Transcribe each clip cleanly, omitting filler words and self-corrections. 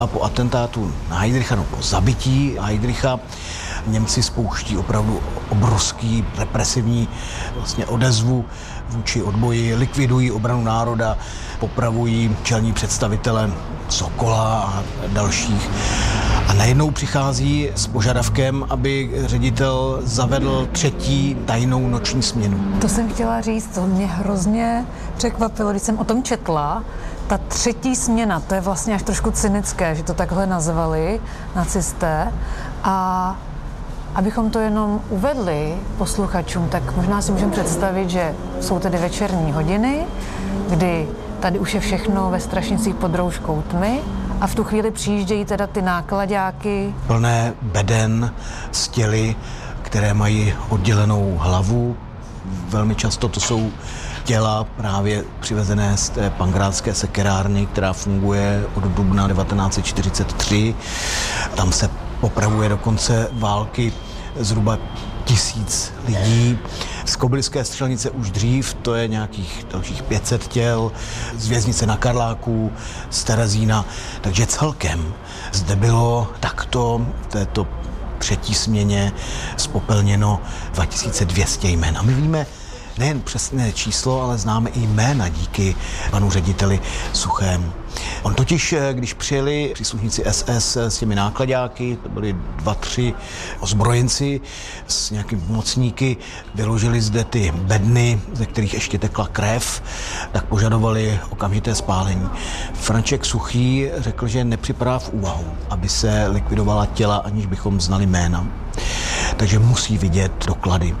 A po atentátu na Heydricha, no po zabití Heydricha, Němci spouští opravdu obrovský represivní vlastně odezvu vůči odboji, likvidují obranu národa, popravují čelní představitele Sokola a dalších. A najednou přichází s požadavkem, aby ředitel zavedl 3. tajnou noční směnu. To jsem chtěla říct, to mě hrozně překvapilo, když jsem o tom četla. Ta 3. směna, to je vlastně až trošku cynické, že to takhle nazvali nacisté. A abychom to jenom uvedli posluchačům, tak možná si můžeme představit, že jsou tedy večerní hodiny, kdy tady už je všechno ve Strašnicích pod rouškou tmy a v tu chvíli přijíždějí teda ty náklaďáky. Plné beden s těly, které mají oddělenou hlavu. Velmi často to jsou těla právě přivezené z té pankrátské sekerárny, která funguje od dubna 1943. Tam se popravuje do konce války zhruba 1000 lidí. Z Kobyliské střelnice už dřív, to je nějakých dalších 500 těl, z věznice na Karláku, z Terezína. Takže celkem zde bylo takto v této 3. směně spopelněno 2200 jmen. A my víme nejen přesné číslo, ale známe i jména díky panu řediteli Suchému. On totiž, když přijeli příslušníci SS s těmi náklaďáky, to byli 2-3 ozbrojenci s nějakými pomocníky, vyložili zde ty bedny, ze kterých ještě tekla krev, tak požadovali okamžité spálení. František Suchý řekl, že nepřipadá v úvahu, aby se likvidovala těla, aniž bychom znali jména. Takže musí vidět doklady.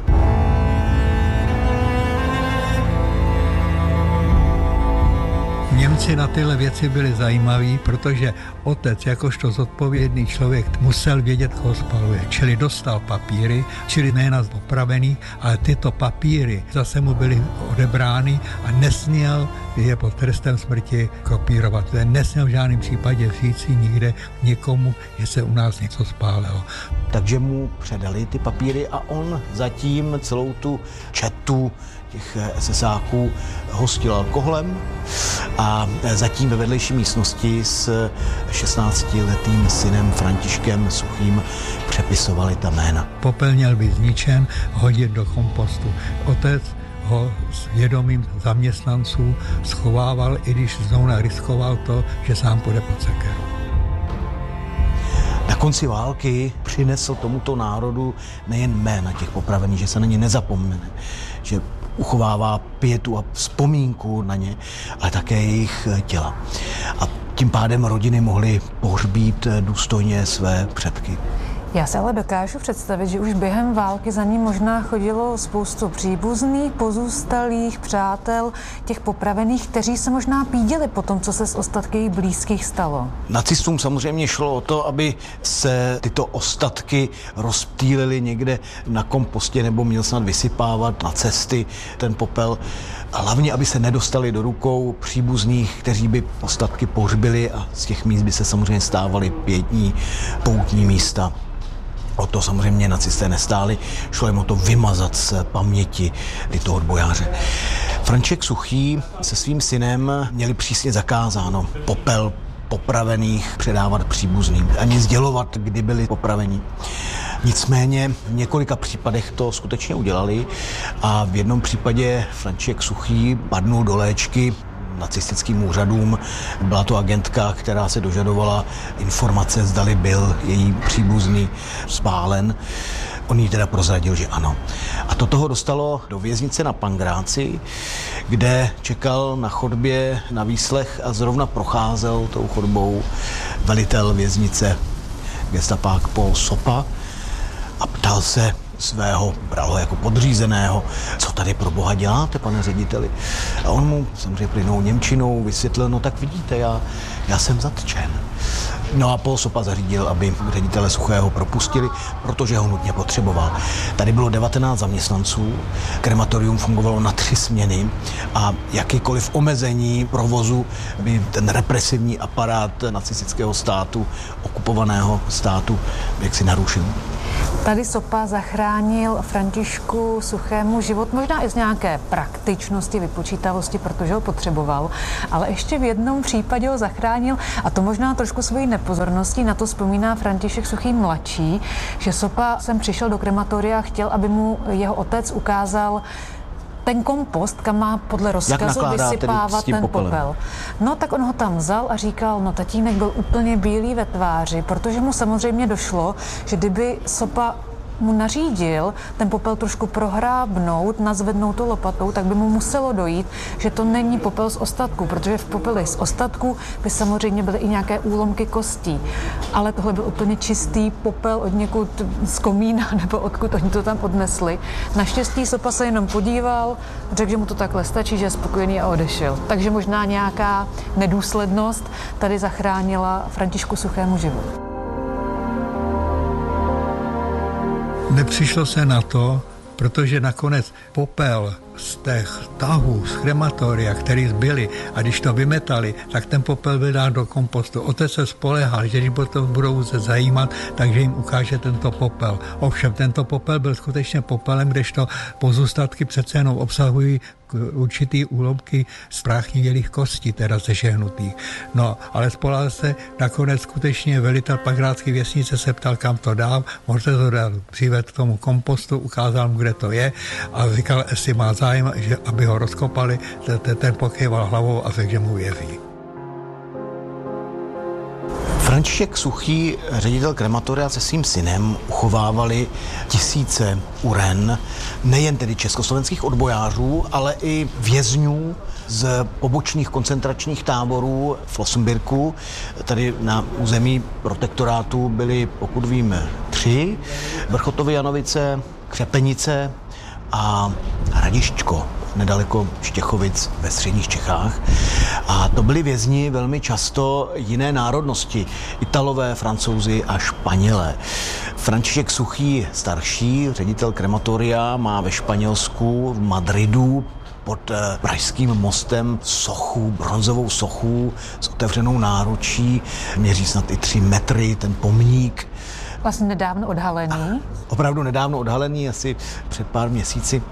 Němci na tyhle věci byli zajímaví, protože otec, jakožto zodpovědný člověk, musel vědět, koho spaluje. Čili dostal papíry, čili jména opravený, ale tyto papíry zase mu byly odebrány a nesměl je pod trestem smrti kopírovat. Nesměl v žádném případě říct nikde někomu, že se u nás něco spálilo. Takže mu předali ty papíry a on zatím celou tu četu těch SSáků hostil alkoholem a zatím ve vedlejší místnosti s 16letým synem Františkem Suchým přepisovali ta jména. Popel měl být zničen, hodit do kompostu. Otec ho s vědomím zaměstnanců schovával, i když znovu riskoval to, že sám půjde pod sekeru. Na konci války přinesl tomuto národu nejen jména těch popravených, že se na ně nezapomene, že uchovává pietu a vzpomínku na ně, ale také jejich těla. A tím pádem rodiny mohly pohřbít důstojně své předky. Já se ale dokážu představit, že už během války za ním možná chodilo spoustu příbuzných, pozůstalých, přátel, těch popravených, kteří se možná píděli po tom, co se s ostatky jejich blízkých stalo. Nacistům samozřejmě šlo o to, aby se tyto ostatky rozptýlily někde na kompostě nebo měl snad vysypávat na cesty ten popel. A hlavně, aby se nedostali do rukou příbuzných, kteří by ostatky pohřbili a z těch míst by se samozřejmě stávaly pietní poutní místa. O to samozřejmě nacisté nestáli, šlo jim o to vymazat z paměti tyto odbojáře. František Suchý se svým synem měli přísně zakázáno popel popravených předávat příbuzným, ani sdělovat, kdy byli popraveni. Nicméně v několika případech to skutečně udělali a v jednom případě František Suchý padnul do léčky nacistickým úřadům. Byla to agentka, která se dožadovala informace, zdali byl její příbuzný spálen. On jí teda prozradil, že ano. A to toho dostalo do věznice na Pangráci, kde čekal na chodbě na výslech a zrovna procházel tou chodbou velitel věznice gestapák Paul Sopa a ptal se svého, bral ho jako podřízeného, co tady pro boha děláte, pane řediteli. A on mu samozřejmě plynou němčinou vysvětlil, no tak vidíte, já jsem zatčen. No a Paul Sopa zařídil, aby ředitele Suchého propustili, protože ho nutně potřeboval. Tady bylo 19 zaměstnanců, krematorium fungovalo na 3 směny a jakýkoliv omezení provozu by ten represivní aparát nacistického státu, okupovaného státu, jaksi narušil. Tady Sopa zachránil Františku Suchému život, možná i z nějaké praktičnosti, vypočítavosti, protože ho potřeboval, ale ještě v jednom případě ho zachránil, a to možná trošku svojí nepozorností, na to vzpomíná František Suchý mladší, že Sopa sem přišel do krematoria a chtěl, aby mu jeho otec ukázal ten kompost, kam má podle rozkazu vysypávat ten popel. No tak on ho tam vzal a říkal, no tatínek byl úplně bílý ve tváři, protože mu samozřejmě došlo, že kdyby Sopa mu nařídil ten popel trošku prohrábnout, nazvednout to lopatou, tak by mu muselo dojít, že to není popel z ostatku, protože v popeli z ostatku by samozřejmě byly i nějaké úlomky kostí. Ale tohle byl úplně čistý popel od někud z komína, nebo odkud oni to tam odnesli. Naštěstí Sopa se jenom podíval, řekl, že mu to takhle stačí, že je spokojený a odešel. Takže možná nějaká nedůslednost tady zachránila Františku Suchému život. Nepřišlo se na to, protože nakonec popel z těch tahů, z krematoria, který zbyly, a když to vymetali, tak ten popel byl dán do kompostu. Otec se spolehal, že když to budou se zajímat, takže jim ukáže tento popel. Ovšem, tento popel byl skutečně popelem, kdežto pozůstatky přece jenom obsahují určitý úlomky z práchnivělých kostí, teda zežehnutých. No, ale spolehal se nakonec skutečně velitel pakrátské věznice se ptal, kam to dám, možná to dal, přived k tomu kompostu, ukázal mu, kde to je a říkal, jestli má zájem, že aby ho rozkopali, ten pokýval hlavou a řekl, že mu věří. František Suchý, ředitel krematoria, se svým synem uchovávali tisíce uren, nejen tedy československých odbojářů, ale i vězňů z pobočných koncentračních táborů v Flossenbürgu. Tady na území protektorátu byly, pokud vím, 3, Vrchotovy Janovice, Křepenice a Hradišťko, nedaleko Štěchovic ve středních Čechách. A to byli vězni velmi často jiné národnosti. Italové, Francouzi a Španělé. František Suchý starší, ředitel krematoria, má ve Španělsku, v Madridu, pod Pražským mostem sochu, bronzovou sochu s otevřenou náručí. Měří snad i 3 metry, ten pomník. Vlastně nedávno odhalený. Opravdu nedávno odhalený, asi před pár měsíci.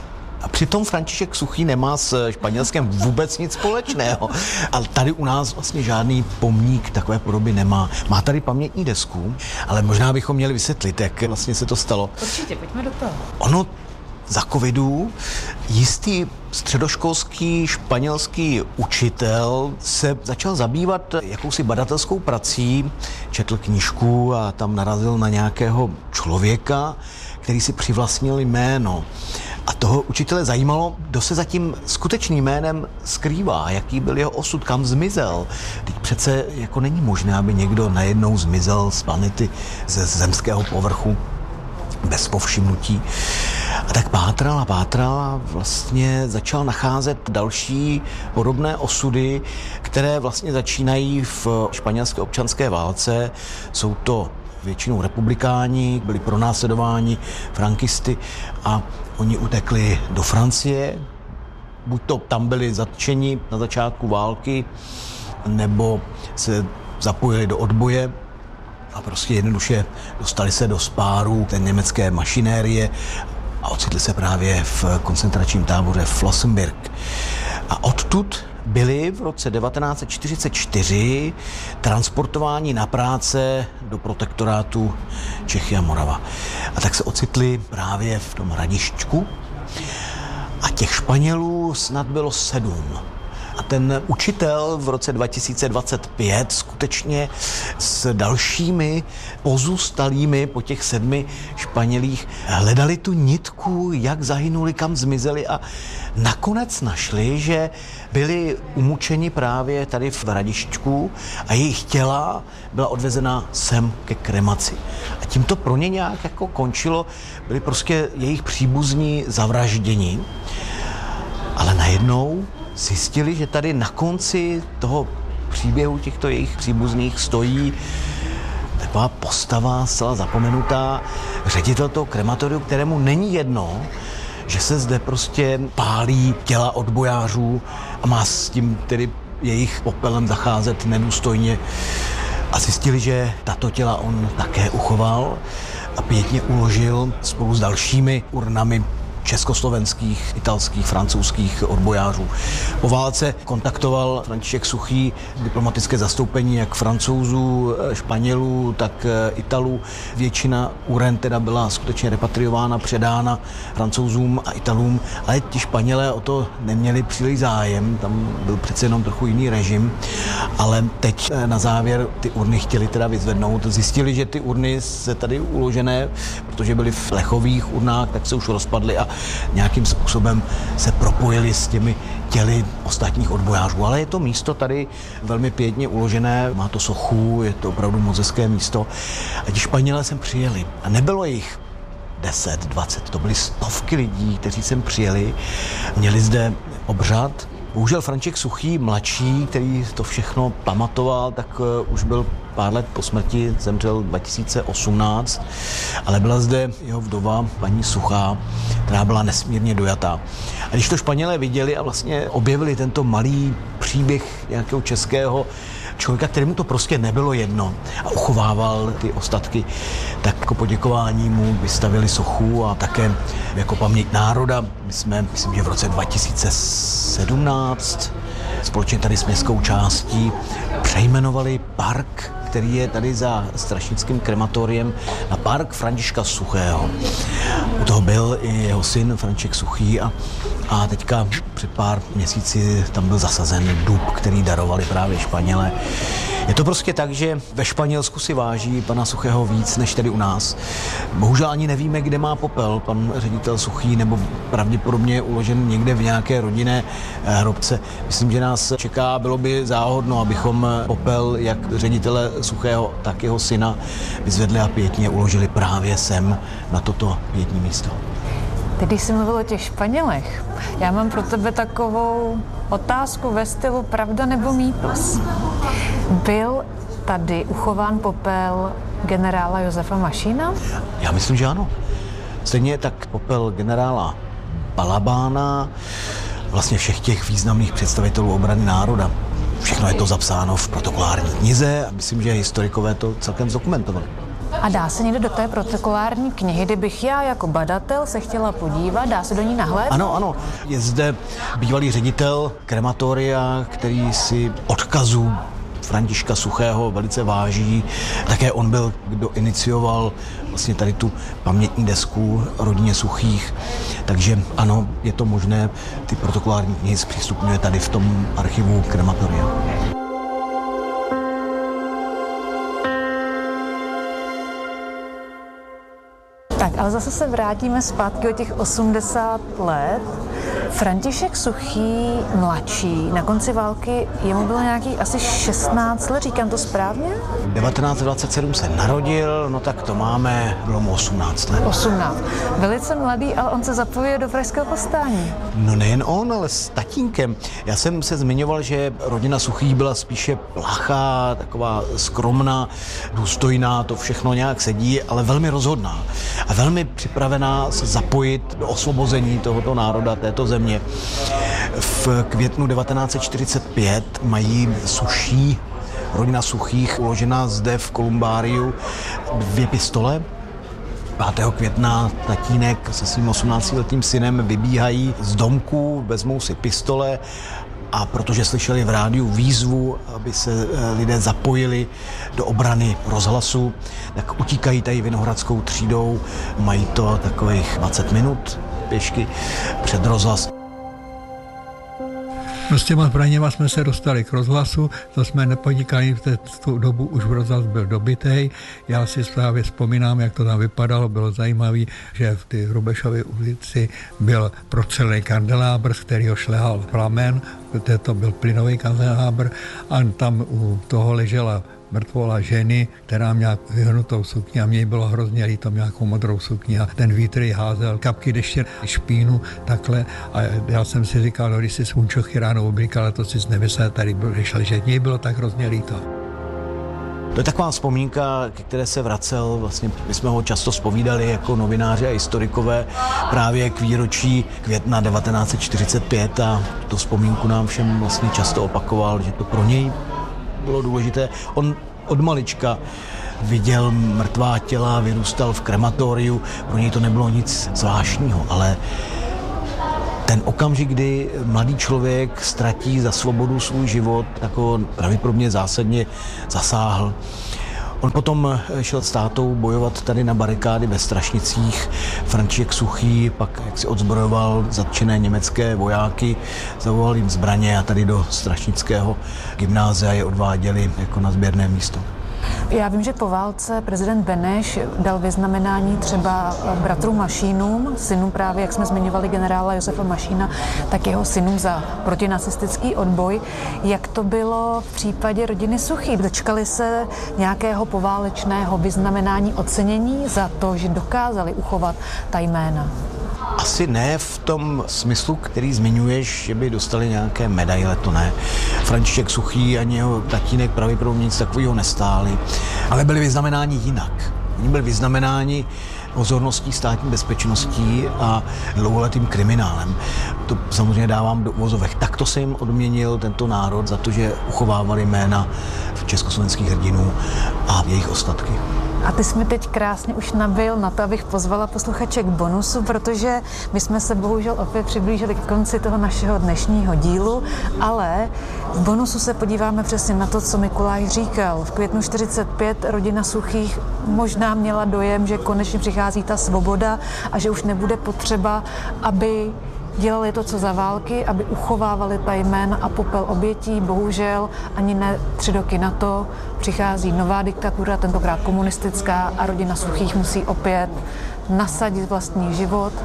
A přitom František Suchý nemá s Španělskem vůbec nic společného. Ale tady u nás vlastně žádný pomník takové podoby nemá. Má tady pamětní desku, ale možná bychom měli vysvětlit, jak vlastně se to stalo. Určitě, pojďme do toho. Ono za covidu jistý středoškolský španělský učitel se začal zabývat jakousi badatelskou prací, četl knížku a tam narazil na nějakého člověka, který si přivlastnil jméno. A toho učitele zajímalo, kdo se za tím skutečným jménem skrývá, jaký byl jeho osud, kam zmizel. Teď přece jako není možné, aby někdo najednou zmizel z planety, ze zemského povrchu bez povšimnutí. A tak pátral a vlastně začal nacházet další podobné osudy, které vlastně začínají v španělské občanské válce. Jsou to většinou republikáni, byli pronásledováni frankisty a oni utekli do Francie. Buď to tam byli zatčeni na začátku války, nebo se zapojili do odboje a prostě jednoduše dostali se do spáru té německé mašinérie a ocitli se právě v koncentračním táboře Flossenbürg. A odtud byli v roce 1944 transportováni na práce do protektorátu Čechy a Morava. A tak se ocitli právě v tom Hradišťku a těch Španělů snad bylo 7. A ten učitel v roce 2025 skutečně s dalšími pozůstalými po těch 7 Španělích hledali tu nitku, jak zahynuli, kam zmizeli a nakonec našli, že byli umučeni právě tady v Hradišťku a jejich těla byla odvezena sem ke kremaci. A tím to pro ně nějak jako končilo, byli prostě jejich příbuzní zavražděni, ale najednou zjistili, že tady na konci toho příběhu těchto jejich příbuzných stojí taková postava zcela zapomenutá, ředitel toho krematoriu, kterému není jedno, že se zde prostě pálí těla odbojářů a má s tím tedy jejich popelem zacházet nedůstojně. A zjistili, že tato těla on také uchoval. a pěkně uložil spolu s dalšími urnami československých, italských, francouzských odbojářů. Po válce kontaktoval František Suchý diplomatické zastoupení jak Francouzů, Španělů, tak Italů. Většina uren teda byla skutečně repatriována, předána Francouzům a Italům, ale ti Španělé o to neměli příliš zájem, tam byl přece jenom trochu jiný režim, ale teď na závěr ty urny chtěli teda vyzvednout. Zjistili, že ty urny se tady uložené, protože byly v lechových urnách, tak se už rozpadly a nějakým způsobem se propojili s těmi těly ostatních odbojářů. Ale je to místo tady velmi pěkně uložené, má to sochu, je to opravdu moc hezké místo. A ti Španělé sem přijeli a nebylo jich 10, 20, to byly stovky lidí, kteří sem přijeli, měli zde obřad. Bohužel František Suchý, mladší, který to všechno pamatoval, tak už byl pár let po smrti, zemřel 2018, ale byla zde jeho vdova, paní Suchá, která byla nesmírně dojatá. A když to Španělé viděli a vlastně objevili tento malý příběh nějakého českého člověka, kterému to prostě nebylo jedno a uchovával ty ostatky, tak jako poděkování mu vystavili sochu a také jako paměť národa. My jsme, myslím, že v roce 2017 společně tady s městskou částí přejmenovali park, který je tady za Strašnickým krematoriem, na park Františka Suchého. U toho byl i jeho syn František Suchý a teďka před pár měsíci tam byl zasazen dub, který darovali právě Španělé. Je to prostě tak, že ve Španělsku si váží pana Suchého víc než tady u nás. Bohužel ani nevíme, kde má popel pan ředitel Suchý, nebo pravděpodobně je uložen někde v nějaké rodinné hrobce. Myslím, že nás čeká, bylo by záhodno, abychom popel jak ředitele Suchého, tak jeho syna vyzvedli a pěkně uložili právě sem na toto pěkné místo. Ty, když jsi mluvil o těch Španělech, já mám pro tebe takovou otázku ve stylu pravda nebo mýtus. Byl tady uchován popel generála Josefa Mašína? Já myslím, že ano. Stejně tak popel generála Balabána, vlastně všech těch významných představitelů obrany národa. Všechno je to zapsáno v protokolární knize a myslím, že historikové to celkem zdokumentovali. A dá se někdo do té protokolární knihy, kdybych já jako badatel se chtěla podívat, dá se do ní nahlédnout? Ano. Je zde bývalý ředitel krematoria, který si odkazů Františka Suchého velice váží. Také on byl, kdo inicioval vlastně tady tu pamětní desku rodině Suchých. Takže ano, je to možné, ty protokolární knihy zpřístupňuje tady v tom archivu krematoria. Tak, ale zase se vrátíme zpátky o těch 80 let. František Suchý mladší, na konci války jemu bylo nějakých asi 16 let, říkám to správně? 1927 se narodil, no tak to máme, bylo mu 18 let. 18. Velice mladý, ale on se zapojil do pražského povstání. No nejen on, ale s tatínkem. Já jsem se zmiňoval, že rodina Suchých byla spíše plachá, taková skromná, důstojná, to všechno nějak sedí, ale velmi rozhodná a velmi připravená se zapojit do osvobození tohoto národa, této země. V květnu 1945 mají Suší, rodina Suchých, uložená zde v kolumbáriu 2 pistole. 5. května tatínek se svým 18letým synem vybíhají z domku, vezmou si pistole a protože slyšeli v rádiu výzvu, aby se lidé zapojili do obrany rozhlasu, tak utíkají tady Vinohradskou třídou, mají to takových 20 minut pěšky před rozhlas. No s těma zbraněma jsme se dostali k rozhlasu, to jsme nepodnikali, v tu dobu už rozhlas byl dobytej. Já si právě vzpomínám, jak to tam vypadalo, bylo zajímavé, že v té Rubešově ulici byl procelený kandelábr, z kterého šlehal plamen, to byl plynový kandelábr a tam u toho ležela mrtvola ženy, která měla vyhnutou sukni a mně bylo hrozně líto, nějakou modrou sukni a ten vítr jí házel kapky deště, špínu, takhle a já jsem si říkal, no, když si slunčochy ráno oblíkal, to si nemyslel, tady byl, že mně bylo tak hrozně líto. To je taková vzpomínka, ke které se vracel, vlastně my jsme ho často zpovídali jako novináři a historikové právě k výročí května 1945 a tu vzpomínku nám všem vlastně často opakoval, že to pro něj bylo důležité. On od malička viděl mrtvá těla, vyrůstal v krematoriu, pro něj to nebylo nic zvláštního, ale ten okamžik, kdy mladý člověk ztratí za svobodu svůj život, tak ho pravděpodobně zásadně zasáhl. On potom šel s tátou bojovat tady na barikády ve Strašnicích. František Suchý pak jaksi odzbrojoval zatčené německé vojáky, zavolal jim zbraně a tady do strašnického gymnázia je odváděli jako na sběrné místo. Já vím, že po válce prezident Beneš dal vyznamenání třeba bratrům Mašínům, synům právě, jak jsme zmiňovali generála Josefa Mašína, tak jeho synům za protinacistický odboj. Jak to bylo v případě rodiny Suchý? Dočkali se nějakého poválečného vyznamenání, ocenění za to, že dokázali uchovat ta jména? Asi ne v tom smyslu, který zmiňuješ, že by dostali nějaké medaile, to ne. František Suchý ani jeho tatínek pravděpodobně nic takového nestáli, ale byli vyznamenáni jinak. Oni byli vyznamenáni pozorností státní bezpečností a dlouholetým kriminálem. To samozřejmě dávám do uvozovek. Takto se jim odměnil tento národ za to, že uchovávali jména československých hrdinů a jejich ostatky. A ty jsi mi teď krásně už nabil na to, abych pozvala posluchače k bonusu, protože my jsme se bohužel opět přiblížili k konci toho našeho dnešního dílu, ale v bonusu se podíváme přesně na to, co Mikuláš říkal. V květnu 1945 rodina Suchých možná měla dojem, že konečně přichází ta svoboda a že už nebude potřeba, aby dělali to, co za války, aby uchovávali ta jména a popel obětí. Bohužel ani ne 3 roky na to přichází nová diktatura, tentokrát komunistická, a rodina Suchých musí opět nasadit vlastní život,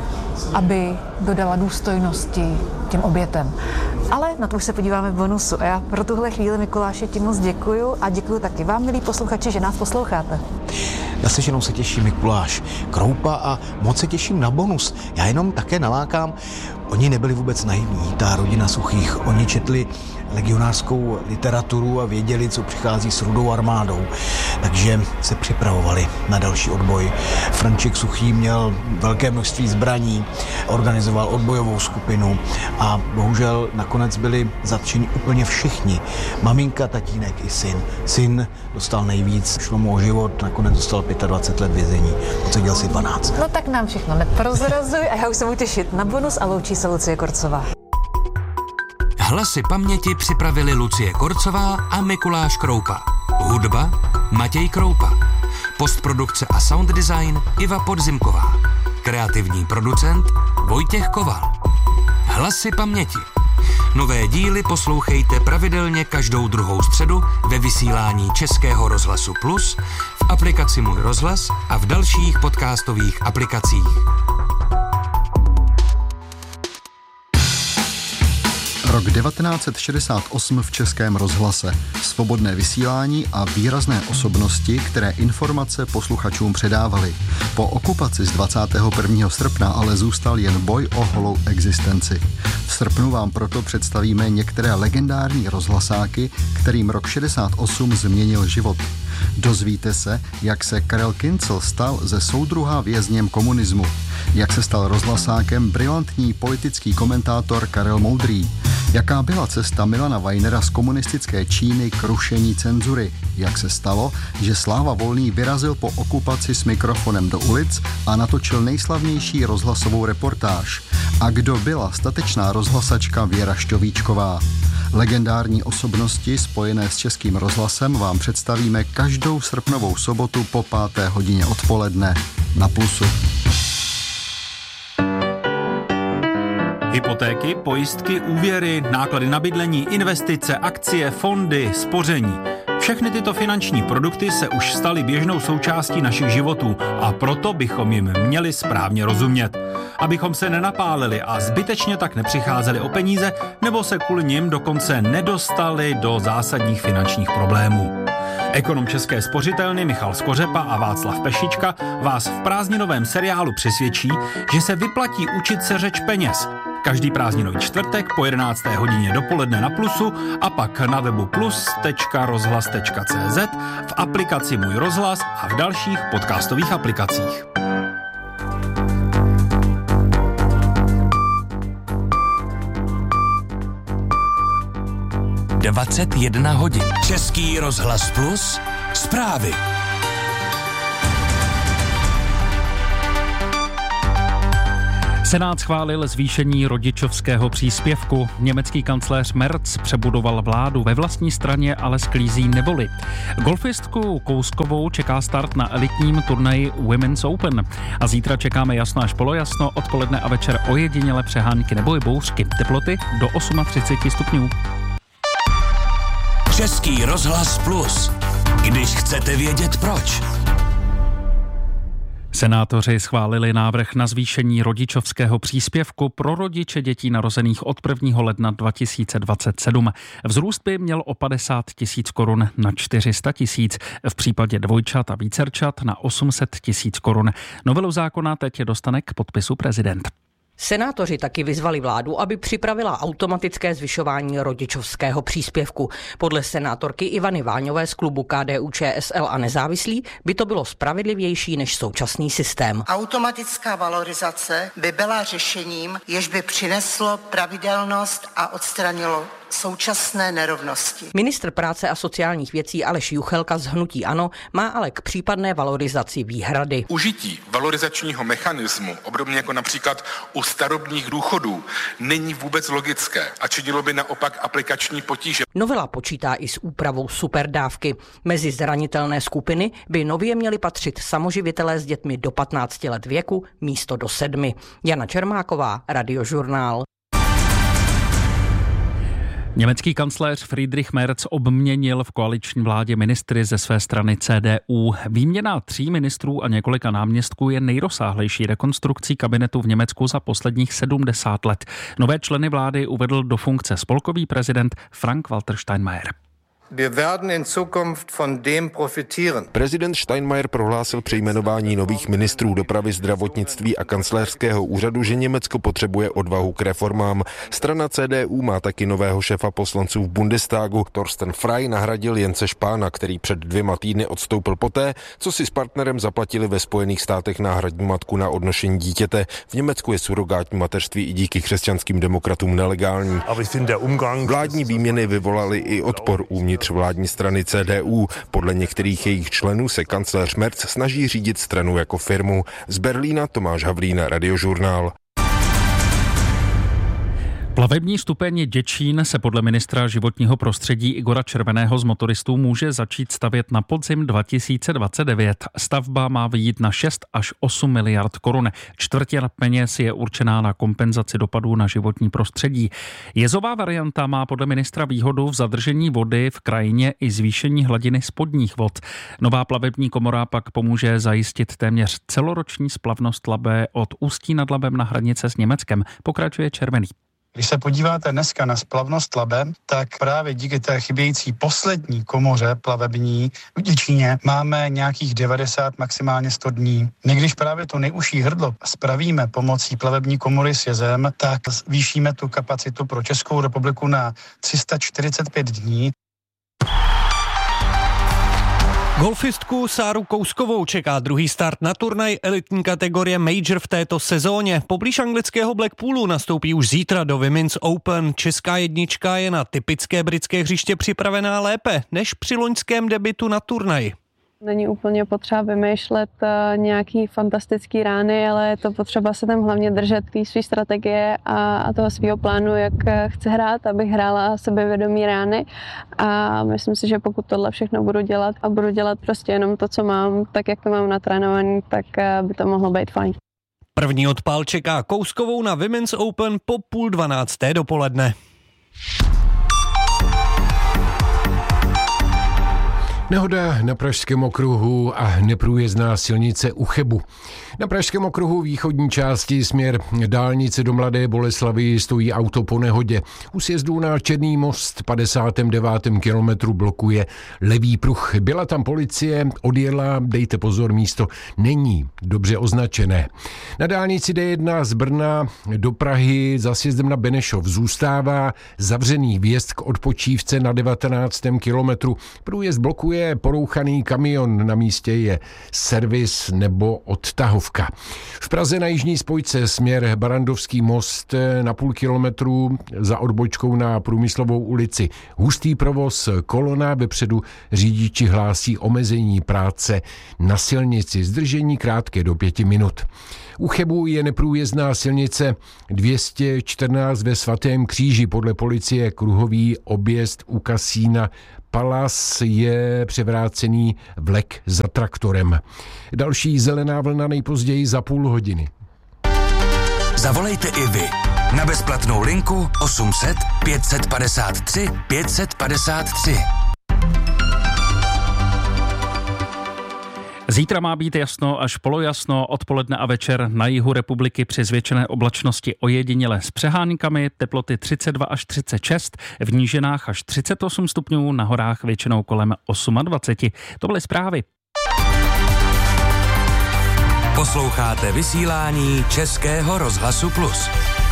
aby dodala důstojnosti těm obětem. Ale na to už se podíváme v bonusu. A já pro tuhle chvíli, Mikuláši, ti moc děkuju a děkuju taky vám, milí posluchači, že nás posloucháte. Naslyšenou se těší Mikuláš Kroupa a moc se těším na bonus. Já jenom také nalákám, oni nebyli vůbec naivní, ta rodina Suchých. Oni četli legionářskou literaturu a věděli, co přichází s Rudou armádou, takže se připravovali na další odboj. František Suchý měl velké množství zbraní, organizoval odbojovou skupinu a bohužel nakonec byli zatčeni úplně všichni. Maminka, tatínek i syn. Syn dostal nejvíc, šlo mu o život, nakonec dostal 25 let vězení, odseděl si 12. No tak nám všechno neprozrazuj a já už se budu těšit na bonus a loučí se Lucie Korcová. Hlasy paměti připravili Lucie Korcová a Mikuláš Kroupa. Hudba Matěj Kroupa. Postprodukce a sound design Iva Podzimková. Kreativní producent Vojtěch Koval. Hlasy paměti. Nové díly poslouchejte pravidelně každou druhou středu ve vysílání Českého rozhlasu Plus, v aplikaci Můj rozhlas a v dalších podcastových aplikacích. Rok 1968 v Českém rozhlase. Svobodné vysílání a výrazné osobnosti, které informace posluchačům předávaly. Po okupaci z 21. srpna ale zůstal jen boj o holou existenci. V srpnu vám proto představíme některé legendární rozhlasáky, kterým rok 68 změnil život. Dozvíte se, jak se Karel Kincl stal ze soudruha vězněm komunismu, jak se stal rozhlasákem brilantní politický komentátor Karel Moudrý, jaká byla cesta Milana Weinera z komunistické Číny k rušení cenzury, jak se stalo, že Sláva Volný vyrazil po okupaci s mikrofonem do ulic a natočil nejslavnější rozhlasovou reportáž, a kdo byla statečná rozhlasačka Věra Šťovíčková. Legendární osobnosti spojené s Českým rozhlasem vám představíme každou srpnovou sobotu po 5. hodině odpoledne na Plusu. Hypotéky, pojistky, úvěry, náklady na bydlení, investice, akcie, fondy, spoření. Všechny tyto finanční produkty se už staly běžnou součástí našich životů a proto bychom jim měli správně rozumět. Abychom se nenapálili a zbytečně tak nepřicházeli o peníze nebo se kvůli nim dokonce nedostali do zásadních finančních problémů. Ekonom České spořitelny Michal Skořepa a Václav Pešička vás v prázdninovém seriálu přesvědčí, že se vyplatí učit se řeč peněz. Každý prázdninový čtvrtek po 11. hodině dopoledne na Plusu a pak na webu plus.rozhlas.cz, v aplikaci Můj rozhlas a v dalších podcastových aplikacích. Dvacet jedna hodin. Český rozhlas Plus. Zprávy. Senát schválil zvýšení rodičovského příspěvku. Německý kancléř Merz přebudoval vládu, ve vlastní straně ale sklízí nevoli. Golfistku Kouskovou čeká start na elitním turnaji Women's Open. A zítra čekáme jasno až polojasno, odpoledne a večer ojediněle přehánky nebo i bouřky. Teploty do 38 stupňů. Český rozhlas Plus. Když chcete vědět proč. Senátoři schválili návrh na zvýšení rodičovského příspěvku pro rodiče dětí narozených od 1. ledna 2027. Vzrůst by měl o 50 000 korun na 400 000, v případě dvojčat a vícerčat na 800 000 korun. Novelu zákona teď dostane k podpisu prezident. Senátoři taky vyzvali vládu, aby připravila automatické zvyšování rodičovského příspěvku. Podle senátorky Ivany Váňové z klubu KDU-ČSL a nezávislí by to bylo spravedlivější než současný systém. Automatická valorizace by byla řešením, jež by přineslo pravidelnost a odstranilo současné nerovnosti. Ministr práce a sociálních věcí Aleš Juchelka z hnutí ANO má ale k případné valorizaci výhrady. Užití valorizačního mechanismu, obdobně jako například u starobních důchodů, není vůbec logické a činilo by naopak aplikační potíže. Novela počítá i s úpravou superdávky. Mezi zranitelné skupiny by nově měli patřit samoživitelé s dětmi do 15 let věku místo do 7. Jana Čermáková, Radiožurnál. Německý kancléř Friedrich Merz obměnil v koaliční vládě ministry ze své strany CDU. Výměna 3 ministrů a několika náměstků je nejrozsáhlejší rekonstrukcí kabinetu v Německu za posledních 70 let. Nové členy vlády uvedl do funkce spolkový prezident Frank-Walter Steinmeier. Prezident Steinmeier prohlásil při jmenování nových ministrů dopravy, zdravotnictví a kancléřského úřadu, že Německo potřebuje odvahu k reformám. Strana CDU má taky nového šéfa poslanců v Bundestagu. Thorsten Frey nahradil Jence Spahna, který před 2 týdny odstoupil poté, co si s partnerem zaplatili ve Spojených státech náhradní matku na odnošení dítěte. V Německu je surogátní mateřství i díky křesťanským demokratům nelegální. Vládní výměny vyvolaly i odpor uvnitř vládní strany CDU. Podle některých jejich členů se kancléř Merz snaží řídit stranu jako firmu. Z Berlína Tomáš Havlín, Radiožurnál. Plavební stupeň Děčín se podle ministra životního prostředí Igora Červeného z motoristů může začít stavět na podzim 2029. Stavba má vyjít na 6 až 8 miliard korun. Čtvrtina peněz je určená na kompenzaci dopadů na životní prostředí. Jezová varianta má podle ministra výhodu v zadržení vody v krajině i zvýšení hladiny spodních vod. Nová plavební komora pak pomůže zajistit téměř celoroční splavnost Labe od Ústí nad Labem na hranice s Německem, pokračuje Červený. Když se podíváte dneska na splavnost Labe, tak právě díky té chybějící poslední komoře plavební v Děčíně máme nějakých 90, maximálně 100 dní. My když právě to nejužší hrdlo spravíme pomocí plavební komory s jezem, tak zvýšíme tu kapacitu pro Českou republiku na 345 dní. Golfistku Sáru Kouskovou čeká druhý start na turnaj elitní kategorie Major v této sezóně. Poblíž anglického Blackpoolu nastoupí už zítra do Women's Open. Česká jednička je na typické britské hřiště připravená lépe než při loňském debutu na turnaji. Není úplně potřeba vymýšlet nějaký fantastický rány, ale je to potřeba se tam hlavně držet té své strategie a toho svého plánu, jak chci hrát, abych hrála sebevědomý rány. A myslím si, že pokud tohle všechno budu dělat a budu dělat prostě jenom to, co mám, tak jak to mám natrénovaný, tak by to mohlo být fajn. První odpál čeká Kouskovou na Women's Open po 11:30 dopoledne. Nehoda na Pražském okruhu a neprůjezdná silnice u Chebu. Na Pražském okruhu východní části směr dálnice do Mladé Boleslavi stojí auto po nehodě. U sjezdu na Černý most 59. kilometru blokuje levý pruh. Byla tam policie, odjela, dejte pozor, místo není dobře označené. Na dálnici D1 z Brna do Prahy za sjezdem na Benešov zůstává zavřený vjezd k odpočívce na 19. kilometru. Průjezd blokuje porouchaný kamion, na místě je servis nebo odtahovka. V Praze na jižní spojce směr Barandovský most na půl kilometru za odbočkou na Průmyslovou ulici. Hustý provoz, kolona vepředu, řidiči hlásí omezení práce na silnici, zdržení krátké do 5 minut. U Chebu je neprůjezdná silnice 214 ve Svatém Kříži. Podle policie kruhový objezd u kasína Palas je převrácený vlek za traktorem. Další zelená vlna nejpozději za půl hodiny. Zavolejte i vy na bezplatnou linku 800 553 553. Zítra má být jasno až polojasno, odpoledne a večer na jihu republiky při zvětšené oblačnosti ojediněle s přehánkami, teploty 32 až 36, v nížinách až 38 stupňů, na horách většinou kolem 28. To byly zprávy. Posloucháte vysílání Českého rozhlasu Plus.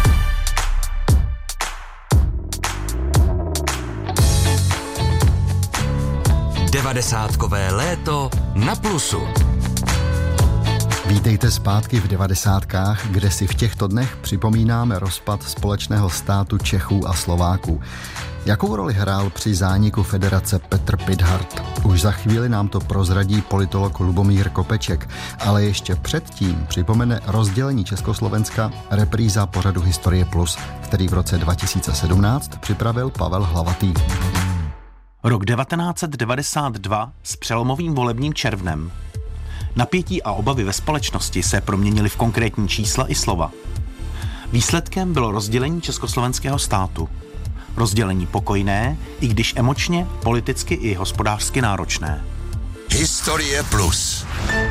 Devadesátkové léto na Plusu. Vítejte zpátky v 90kách, kde si v těchto dnech připomínáme rozpad společného státu Čechů a Slováků. Jakou roli hrál při zániku federace Petr Pithart? Už za chvíli nám to prozradí politolog Lubomír Kopeček, ale ještě předtím připomene rozdělení Československa repríza pořadu Historie Plus, který v roce 2017 připravil Pavel Hlavatý. Rok 1992 s přelomovým volebním červnem. Napětí a obavy ve společnosti se proměnily v konkrétní čísla i slova. Výsledkem bylo rozdělení československého státu. Rozdělení pokojné, i když emočně, politicky i hospodářsky náročné. Historie Plus.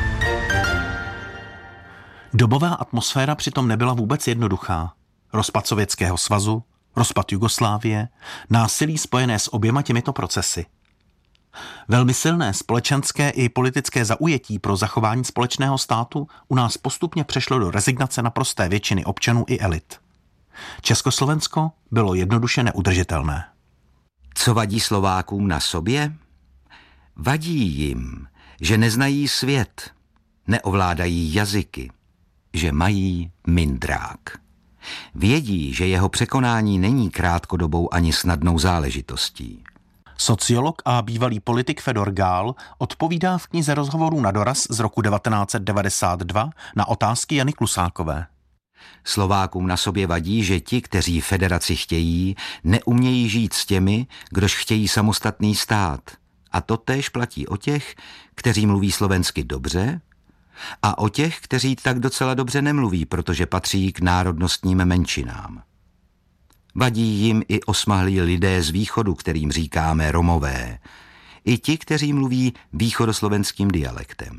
Dobová atmosféra přitom nebyla vůbec jednoduchá. Rozpad Sovětského svazu, rozpad Jugoslávie, násilí spojené s oběma těmito procesy. Velmi silné společenské i politické zaujetí pro zachování společného státu u nás postupně přešlo do rezignace naprosté většiny občanů i elit. Československo bylo jednoduše neudržitelné. Co vadí Slovákům na sobě? Vadí jim, že neznají svět, neovládají jazyky, že mají mindrák. Vědí, že jeho překonání není krátkodobou ani snadnou záležitostí. Sociolog a bývalý politik Fedor Gál odpovídá v knize Rozhovorů na doraz z roku 1992 na otázky Jany Klusákové. Slovákům na sobě vadí, že ti, kteří federaci chtějí, neumějí žít s těmi, kdož chtějí samostatný stát. A to též platí o těch, kteří mluví slovensky dobře, a o těch, kteří tak docela dobře nemluví, protože patří k národnostním menšinám. Vadí jim i osmahlí lidé z východu, kterým říkáme Romové, i ti, kteří mluví východoslovenským dialektem.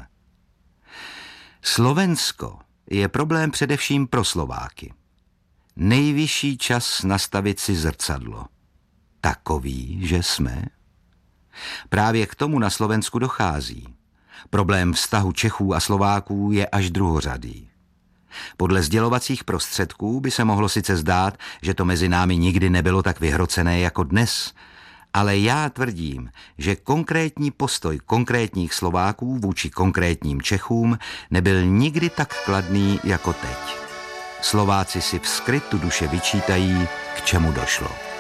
Slovensko je problém především pro Slováky. Nejvyšší čas nastavit si zrcadlo. Takový, že jsme. Právě k tomu na Slovensku dochází. Problém vztahu Čechů a Slováků je až druhořadý. Podle sdělovacích prostředků by se mohlo sice zdát, že to mezi námi nikdy nebylo tak vyhrocené jako dnes, ale já tvrdím, že konkrétní postoj konkrétních Slováků vůči konkrétním Čechům nebyl nikdy tak kladný jako teď. Slováci si v skrytu duše vyčítají, k čemu došlo.